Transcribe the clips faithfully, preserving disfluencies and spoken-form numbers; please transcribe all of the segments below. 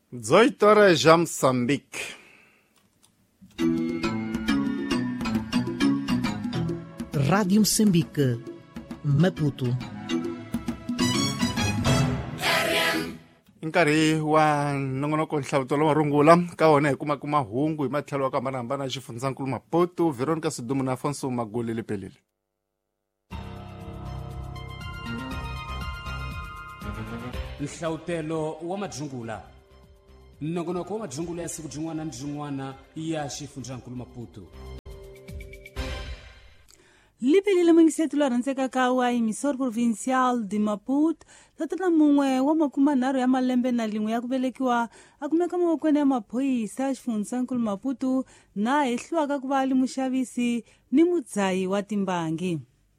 dezoito horas já Moçambique. Rádio Moçambique, Maputo. Nkarhi wa nongonoko nhlawuto wa rungula ka wona hi kuma kuma hungu hi matlhelo ya ku hambanahambana ya xifundzankulu Maputo. Veronica Sidumu na Afonso Maguli Lepelele. Nhlawutelo wa majungula, nongonoko wa majungula ya siku jin'wana na jin'wana ya xifundzankulu Maputo. Lipelile mwingisetu la randzeka ka wa emisor provincial de Maputo tatana mungwe wa makumanharhu ya malembe na lin'we ya ku velekiwa a kumeka mavokweni ya maphoyisa ya xifundzankulu Maputo na hehliwaka ku va ali muxavisi ni mudzayi wa timbangi.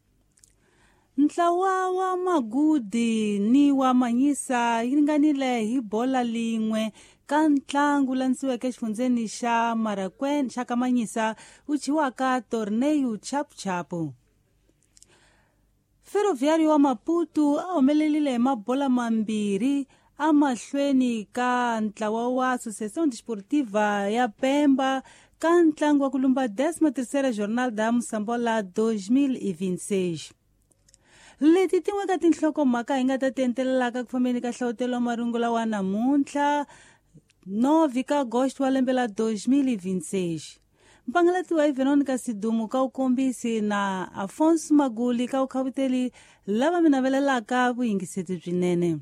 Ntlawa wa magudi ni wa manyisa yi ringanile hi bola lin'we ka ntlangu landziweke xifundzeni xa Marakwen xa Kamanyisa wu chiwaka Torneio Chapu-Chapu. Ferroviário wa Maputo a humelelile hi mabola mambirhi a mahlweni ka ntlawa wa Associação Desportiva ya Pemba ka ntlangu wa ku lumba décima terceira Jornal da Mosambola dois mil e vinte e seis. Leti tin'we ka tinhlokomhaka hi nga ta tentelelaka ku fambeni ka nhlawutelo wa marungula wa namuntlha nove ka Agosto wa lembe la dois mil e vinte e seis. Mpangalatiwa hi Veronica Sidumu ka ukombisi na Afonso Maguli ka ukhavuteli lava mi navelelaka vuyingiseti byinene.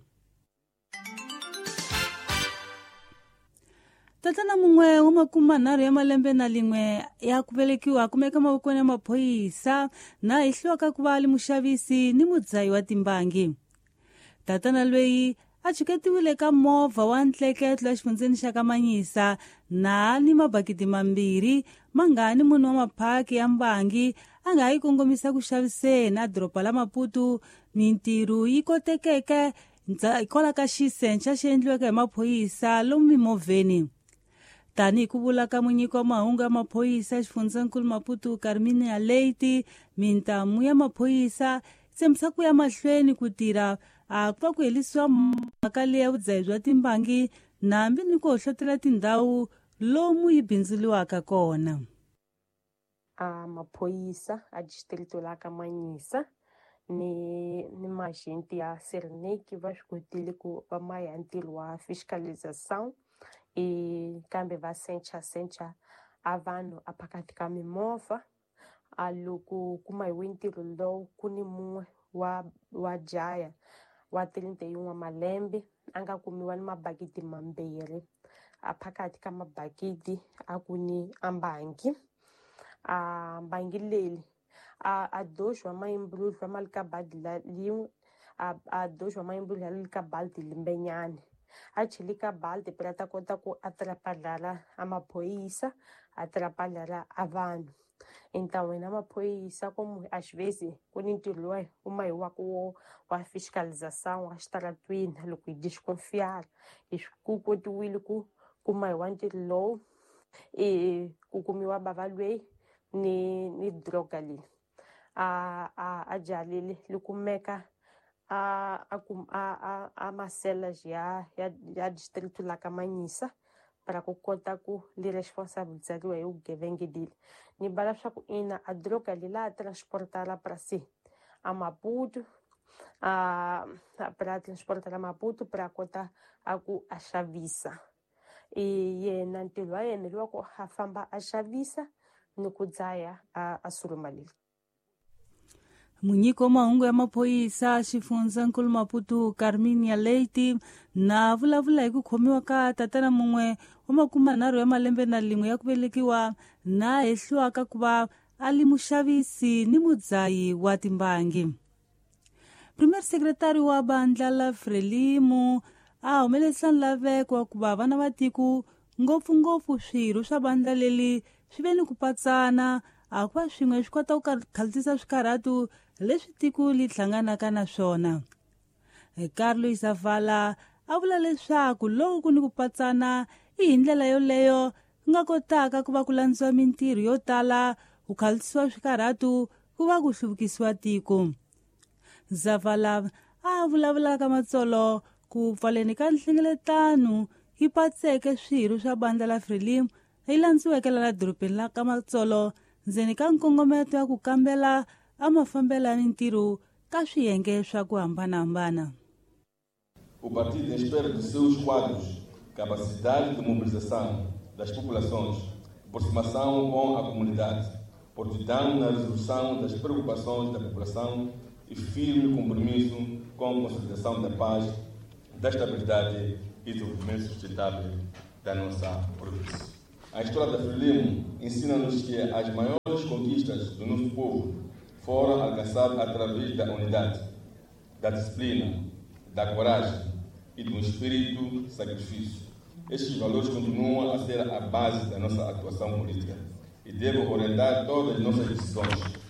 Tatana mungwe wa makumanharhu ya malembe na lin'we ya ku velekiwa kumeka mavokweni ya maphoyisa na hehliwaka ku va ali muxavisi ni mudzayi wa timbangi. Tatana lweyi a chuketiwile ka movha wa ntleketlo ya xifundzeni xa Kamanyisa na ni mabakiti mambirhi mangani munhu wa maphaki ya mbangi a nga yi kongomisa ku xaviseni a doroba la Maputo. Mintirho yi kotekeke hikwalaho ka xisencha xi endliweke hi maphoyisa lomu mimovheni. Tanihi ku vula ka munyiki wa mahungu ya maphoyisa ya xifundzankulu Maputo Carmine Leite, mintamu ya maphoyisa tshembisa ku ya mahlweni ku tirha a ku va ku helisiwa mhaka leyi ya vudzayi bya timbangi nambi ni ku hohlotela tindhawu lomu yi bindziliwaka kona. A maphoyisa a distrito la Kamanyisa ni ni magente ya Sernik va swi kotile ku va maya ntirho wa fiscalização e kambe va sencha sencha a vanhu a phakati ka mimovha. A loko kuma hi ntirho lowu ku ni mun'we wa wa jaya wa trinta e um wa malembe a nga kumiwa ni mabakiti mambirhi a phakati ka mabakiti a ku ni ambangi. A mbangi leyi a a doxwa mayimbuluxwa mali ka badi la lin'we a a doxwa mayimbuluxwa le ka balti limbenyana a cheli ka balti pera ta kota ku atrapalala a maphoyisa atrapalala a vanhu. Então na maphoyisa como às vezes quando interior uma eu com a fiscalização a estratwin loko desconfiar isku ko tuwile ku kuma i want law e ku kumiwa bavalwe ni ni droga li a a a jalile likumeka a a a a macelas ya ya distrito la Kamanyisa para ku kota ku li responsabilizariwa hi vugevenga dele ni bala swa ku ina a droga li la transportala para si a Maputo a para transportar a Maputo para kota a ku a xavisa e yena ntirho wa yena loko a famba a xavisa ni ku dzaya a a surumalile. Munyiko mahungu ya maphoyisa xifundzankulu Maputo Carmine Leite na vulavula hi ku khomiwa ka tatana mungwe wa makumanharhu ya malembe na lin'we ya ku velekiwa na hehliwaka ku va ali muxavisi ni mudzayi wa timbangi. Premier Secretary wa bandla la Frelimo a humelerisa nlaveko wa ku va vana va tiko ngopfungopfu swirho swa bandla leli swi ve ni ku patsana a ku va swin'we swi kota ku khaltisa swikarhatu leswi tiko li hlanganaka na swona. Carlos Zavala a vula leswaku loko ku ni ku patsana i hi ndlela yoleyo nga kotaka ku va ku landziwa mintirho yo tala ku khaltisiwa swikarhatu ku va ku hluvukisiwa tiko. Zavala a vulavula ka matsolo ku pfaleni ka nhlengeletano yi patseke swirho swa bandla la Frelimo yi landziweke la dorobeni la Kamatsolo ndzeni ka nkongometo ya ku kambela a mafambelo ya mintirho ka swiyenge swa ku hambanahambana. O partido, em espera de seus quadros, capacidade de mobilização das populações, aproximação com a comunidade, prontidão na resolução das preocupações da população e firme compromisso com a consolidação da paz, da estabilidade e do desenvolvimento sustentável da nossa província. A história da Frelimo ensina-nos que as maiores conquistas do nosso povo foram alcançadas através da unidade, da disciplina, da coragem e do espírito de sacrifício. Estes valores continuam a ser a base da nossa atuação política e devem orientar todas as nossas decisões.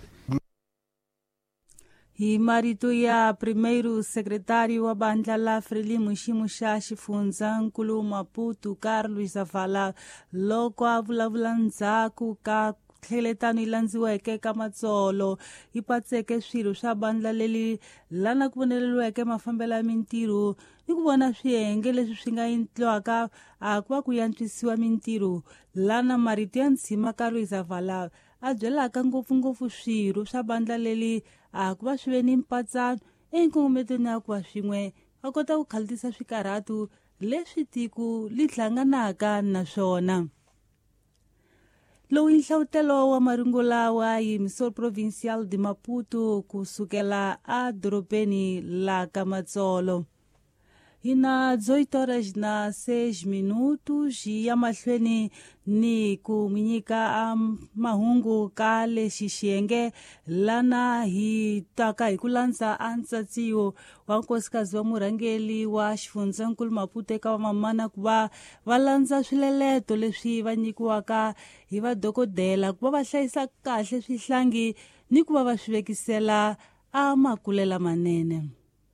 Hi marito ya primeiro secretário wa bandla la Frelimo Ximo xa Xifundzakulu Maputo Carlos Zavala loko a vulavula ndzhaku ka tlheletano yi landziweke ka Matsolo yi patseke swirho swa bandla leli lana ku voneleliweke mafambelo ya mintirho ni ku vona swiyenge leswi swi nga endliwaka a ku va ku yantswisiwa mintirho lana marito ya ndzima Carlos Zavala a byelaka ngopfungopfu swirho swa bandla leli a ku va swi ve ni mpatsano enkongometweni ya ku va swin'we va kota ku khaltisa swikarhatu leswi tiko li hlanganaka na swona. Lowu i nhlawutelo wa marungula wa Yimisolo Provincial de Maputo kusukela a dorobeni la Kamatsolo. Hina dezoito horas na seis minutos ya mahlweni ni ku minyika a mahungu ka lexi xiyenge lana hi taka hi ku landza a ntsatsiwo wa nkosikazi wa murhangeli wa Xifundzakulu Maputo eka vamamana ku va va landza swileleto leswi va nyikiwaka hi vadokodela ku va va hlayisa kahle swihlangi ni ku va va swi vekisela a makulela manene.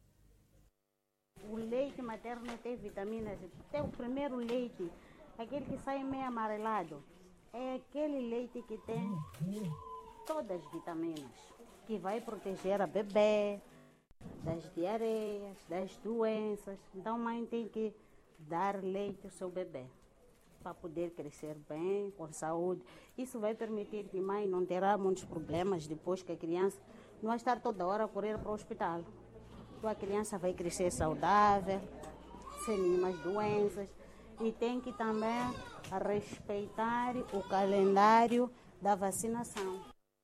O leite materno tem vitaminas. Tem o primeiro leite, aquele que sai meio amarelado. É aquele leite que tem todas as vitaminas, que vai proteger a bebê das diarreias, das doenças. Então, a mãe tem que dar leite ao seu bebê para poder crescer bem, com saúde. Isso vai permitir que a mãe não terá muitos problemas depois que a criança não vai estar toda hora a correr para o hospital. A criança vai crescer saudável, sem nenhumas doenças, e tem que também respeitar o calendário da vacinação.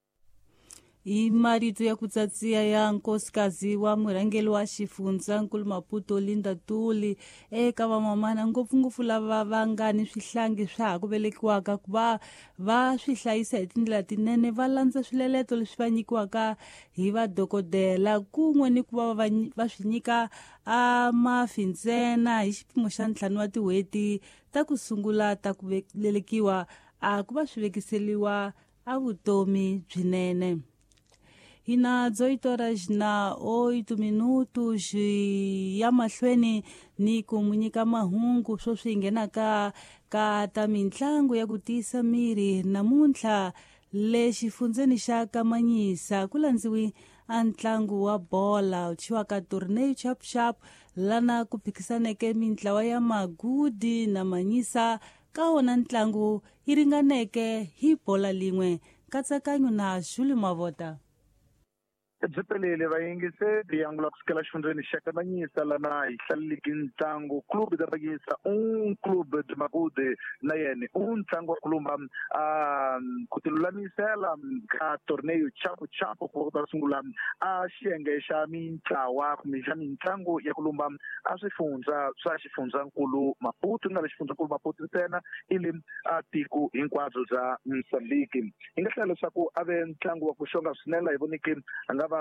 I marito ya kutsatsiya ya nkosikazi wa murhangeli wa Xifundzakulu Maputo Linda Tuli eka vamamana ngopfungopfu lava va nga ni swihlangi swa ha ku velekiwaka ku va va swi hlayisa hi tindlela tinene va landza swileleto leswi va nyikiwaka hi vadokodela kun'we ni ku va va swi nyika a mafi ntsena hi xipimo xa ntlhanu wa tin'hweti ta ku sungula ta ku velekiwa a ku va swi vekiseliwa a vutomi byinene. Hina dezoito horas na oito minutos ya mahlweni ni ku munyika mahungu swo swi nghenaka ka ta mitlangu ya ku tiyisa miri namuntlha le xifundzeni xa Kamanyisa ku landziwi a ntlangu wa bola uchiwaka torneio chap chap lana ku phikisaneke mintlawa ya Magudi na Manyisa ka wona ntlangu yi ringaneke hi bola lin'we katsakanyo na Julie Mavota. Dzipelele vayingiseli yangula kusukela xifundzeni xa Kamanyisa lana hi hlaleleki ntlangu clube de Manyisa un clube de Magude na yene un ntlangu wa kulumba a ku tilulamisela ka torneio chapo chapo ku ta sungula a xiyenge xa mintlawa kumbe xa mitlangu ya kulumba a swifundza swa Xifundzakulu Maputo na le Xifundzakulu Maputo ntsena ili a tiko hinkwabyo bya Mozambique. Hi nga hlaya leswaku a ve ntlangu wa ku xonga swinene hi vonike angava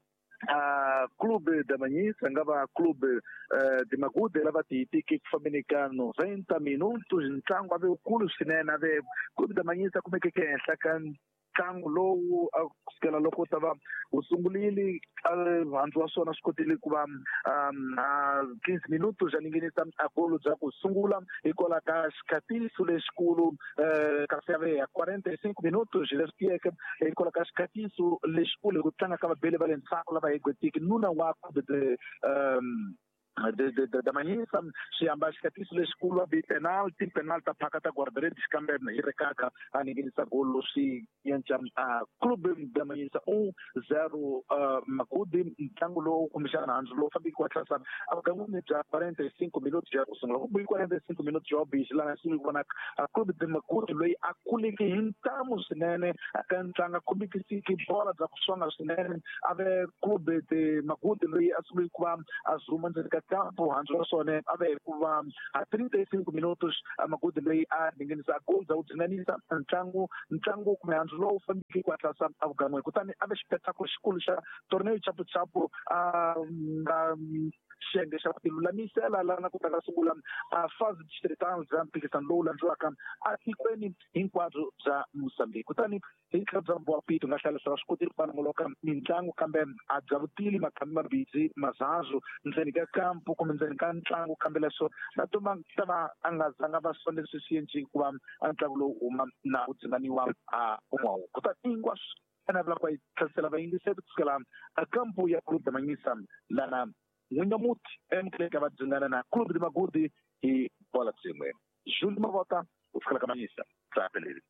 a clube de Manyisa ngava clube de Magude lava tiyitiki ku fambeni ka noventa minutos ntlangu ave ukulu swinene ave clube de Manyisa kumekeke henhla ka ntlangu lowu a kusukela loko ta va wu sungulile handle wa swona swi kotile ku va quinze minutos ya ninginisa a golo bya ku sungula hikwalaho ka xikatiso lexikulu kasi ave ya quarenta e cinco minutos leswi tiyeke hikwalaho ka xikatiso lexikulu hi ku tlanga ka vabeli va le ntsako lava hegwetiki nuna wa clube de de de da Manhissa se ambascatice le escola de penalti penalta pakata guardaredes camberna irekaka anigilisa golo si yancham a clube da Manhissa um zero Magudi Tangulo começaram Angelo Fabi Quatrasa alguns já quarenta e cinco minutos já são logo quarenta e cinco minutos já bis lá assim quando a clube de Magudi lei a culi que intamos nene a cantanga clube que se que bola da songa nene ave clube de Magudi lei asuli kwa azuman de campo Angelo Sone ave kwa a trinta e cinco minutos a Magudi lei a ninguém sa gol da utnanisa Ntango Ntango como Angelo Fabi Quatrasa alguns kutani ave espetáculo escola torneio chapo chapo a chega chapo la misela lá na kutaka sugula a fase distrital za mpikisano lola njoaka atikweni enquadro za Moçambique kutani inkabza boa pito ngashala sa skutir para moloka mintango kambe adzavutili makamma bizi mazazo nzeni ka campo como nzeni ka ntlangu kambela so natuma tava angazanga basonde sisiyenci kwa antlagulo uma na utsinganiwa a umwa kutani ingwas ana vla kwa tsela va indi setu skala a campo ya clube da Manhissa lana Wingamut emkle ka vadzingana na clube de Magudi e bola tsimwe Júlio Mavota uskala ka Manhissa tsapelele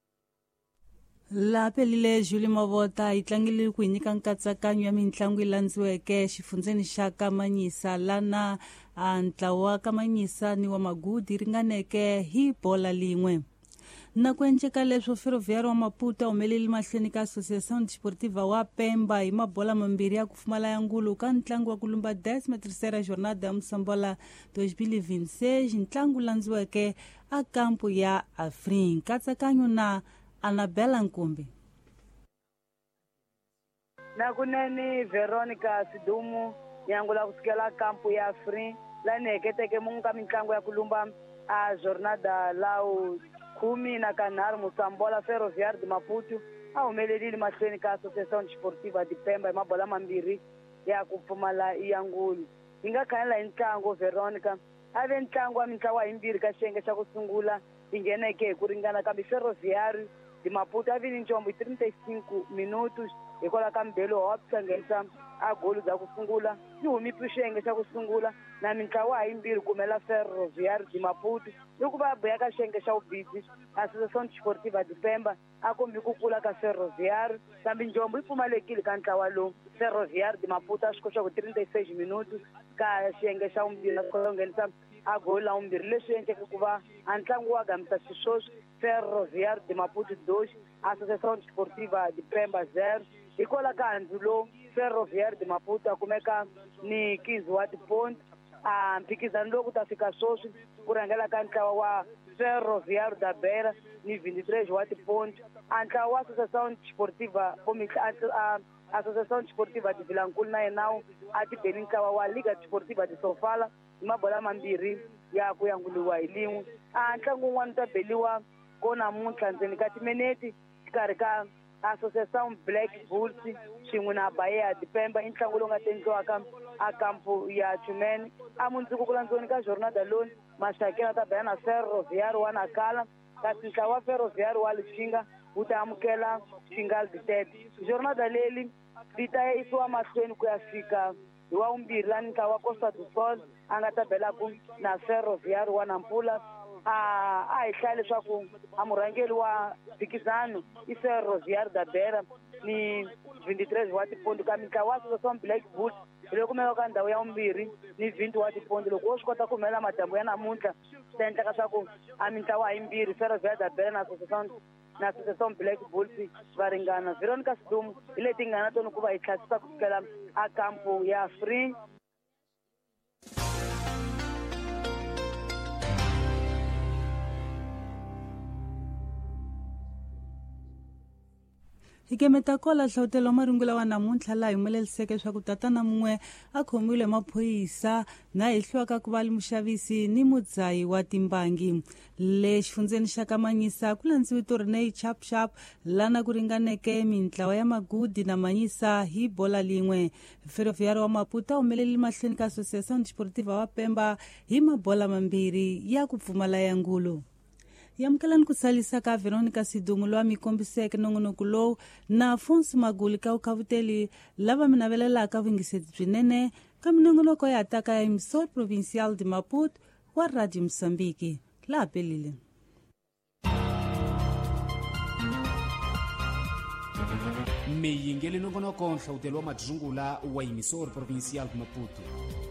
la pelile Júlio Mavota itlangile ku nyika nkatsakanyo ya mitlangu ilandziweke xifundzeni xa ka Manhissa lana a ntlawa ka Manhissa ni wa Magudi ringaneke hi bola lin'we na ku enceka leswo Ferroviário wa Maputo a humeleli mahlweni ka Associação Desportiva wa Pemba hi mabola mambirhi ya ku pfumala ya ngulu ka ntlangu wa ku lumba décima terceira jornada ya Mosambola dois mil e vinte e seis ntlangu landziweke a kampo ya Afrin nkatsakanyo na Anabela Nkumbi na kuneni Veronica Sidumu yangula kusikela kampo ya Afrin la neketeke munga mitlangu ya kulumba a jornada lao kumi na kanharu Mosambola Ferroviário de Maputo a humeleli mahlweni ka Associação Desportiva de Pemba mabola mambirhi ya ku pfumala ya ngulu hi nga khanela ntlangu Veronica ave ntlangu wa mitlawa himbirhi ka xiyenge xa ku sungula hi ngheneke hi ku ringana kambe Ferroviário de Maputo a vini ncombo hi trinta e cinco minutos hikwalaho ka Mbelo Hobbs a nghenisa a golu za ku sungula yi humiphi xiyenge xa ku sungula na mitlawa himbirhi kumela Ferroviário de Maputo hikuva boya ka xiyenge xa vubizi Associação Desportiva de Pemba a kombi ku kula ka Ferroviário kambe njombo yi pfumalekile ka ntlawa lowu Ferroviário de Maputo a swi koxa ku trinta e seis minutos ka xiyenge xa vumbirhi a swi kota ku nghenisa a golu la vumbirhi leswi endleke ku va a ntlangu wa gamisa xiswoswi Ferroviário de Maputo dois Associação Desportiva de Pemba zero hikwalaho ka handzu lowu Ferroviário de Maputo a kumeka ni quinze wa tiponti a mphikizano lowu ku ta fika swoswi ku rhangela ka ntlawa wa Ferroviário da Beira ni vinte-três wa tiponti a ntlawa wa Associação Desportiva a Associação Desportiva de Vilankulu na yenawu a tibeli ntlawa wa Liga Desportiva de Sofala hi mabola mambirhi ya ku yanguliwa hi lin'we a ntlangu wun'wana ta beliwa ko namuntlha ndzeni ka timineti xikarhi ka Associação Black Bulls xin'we na Bahia de Pemba i ntlangu lowu nga tendliwaka a kampo ya Chumene a mundzuku ku landziweni ka jornada lowu maxakela ta bela na Ferroviário wa Nakala kasi ntlawa wa Ferroviário wa Lixinga wu ta amukela Xingal Ditete jornada leli yi ta yisiwa mahlweni ku ya fika hi wa vumbirhi lani ntlawa wa Costa do Sol a nga ta belaku na Ferroviário wa Nampula a a hi hlaya leswaku a murhangeli wa mphikizano i Ferroviário da Beira ni vinte-três wa tipondi ka mitlawa wa Associação Black Bulls hi le kumeka ka ndhawu ya vumbirhi ni vinte wa tipondi loko wo swi kota ku humelela madyambu ya namuntlha swi ta endleka swa ku a mitlawa himbirhi Ferroviário da Beira na Associação na Associação Black Bulls va ringana Veronica Sidumu hi leti nga na tona ku va hi tlhasisa ku fikela a kampo ya Free hikemeta kola hlawutelo marungula wa namuntlha laha hi humeleliseke swa ku tatana mun'we a khomiwile maphoyisa na hi hlwaka ku va li muxavisi ni mudzayi wa timbangi le xifundzeni xa ka Manhissa ku landziwi tornei chap chap lana ku ringaneke mintlawa ya Magudi na Manhissa hi bola lin'we Ferroviário wa Maputo a humeleli mahlweni ka Associação Desportiva wa Pemba hi mabola mambirhi ya ku pfumala ya ngulu yamkelani ku salisa ka Veronica Sidumu lowa mi kombiseke nongonoko lowu na Afonso Maguli ka ukavuteli lava mi navelelaka vuyingiseti byinene ka minongonoko ya taka ya emissor provincial de Maputo wa Radio Moçambique la pelile. miyingeli nongonoko nhlawutelo wa majungula wa emissor provincial de Maputo.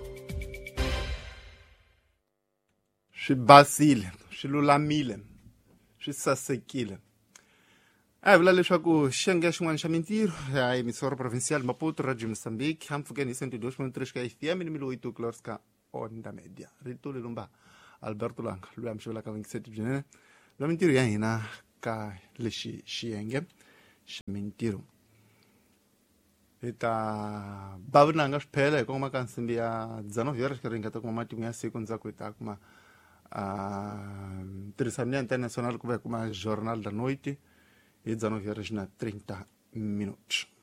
Swi basile, swi lulamile, swi sasekile. A hi vula leswaku xiyenge xin'wana xa mintirho ya emissor provincial Maputo Radio Moçambique hampfhukeni hi cent two point three ka F M ni milo oito kilohertz onda media. Rito lelumba Alberto Langa loyi a mi xewelaka vingiseti byinene lwa mintirho ya hina ka lexi xiyenge xa mintirho. Hi ta bavunanga swiphela hi kongoma ka nsimbi ya dzanove xikarhi hi nga ta kuma matimu ya siku ndzhaku hi ta kuma tirhisano ya international ku va hi kuma journal da noite hi dzanove na thirty minutos.